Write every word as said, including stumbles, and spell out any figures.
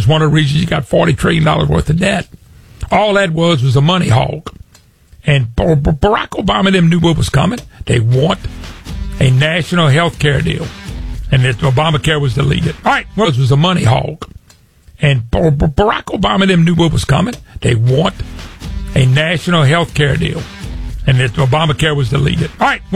one of the reasons you got forty trillion dollars worth of debt. All that was was a money hog. And Barack Obama and them knew what was coming. They want a national health care deal. And that Obamacare was deleted. All right, well, this was a money hog. And Barack Obama and them knew what was coming. They want a national health care deal. And that Obamacare was deleted. All right.